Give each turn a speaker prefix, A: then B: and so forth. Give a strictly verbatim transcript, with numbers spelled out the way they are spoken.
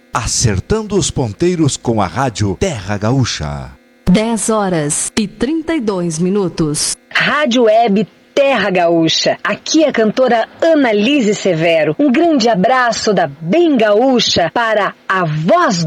A: Acertando os ponteiros com a rádio Terra Gaúcha.
B: dez horas e trinta e dois minutos.
C: Rádio Web Terra Gaúcha. Aqui é a cantora Annalise Severo. Um grande abraço da Bem Gaúcha para a voz